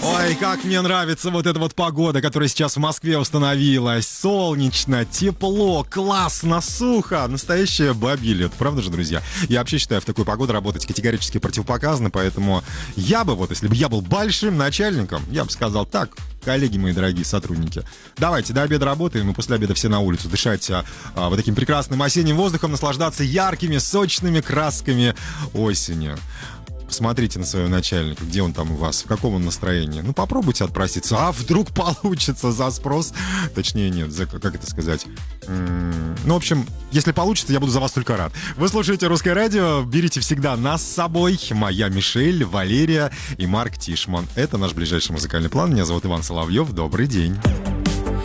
Ой, как мне нравится вот эта вот погода, которая сейчас в Москве установилась. Солнечно, тепло, классно, сухо. Настоящее бабье лето, правда же, друзья? Я вообще считаю, в такую погоду работать категорически противопоказано, поэтому я бы, вот если бы я был большим начальником, я бы сказал так: коллеги мои дорогие сотрудники, давайте до обеда работаем, и после обеда все на улицу дышать вот таким прекрасным осенним воздухом, наслаждаться яркими, сочными красками осени. Посмотрите на своего начальника, где он там у вас, в каком он настроении. Ну, попробуйте отпроситься, а вдруг получится за спрос. Точнее, нет, за, как это сказать? Ну, в общем, если получится, я буду за вас только рад. Вы слушаете «Русское радио», берите всегда нас с собой. Моя Мишель, Валерия и Марк Тишман. Это наш ближайший музыкальный план. Меня зовут Иван Соловьев. Добрый день.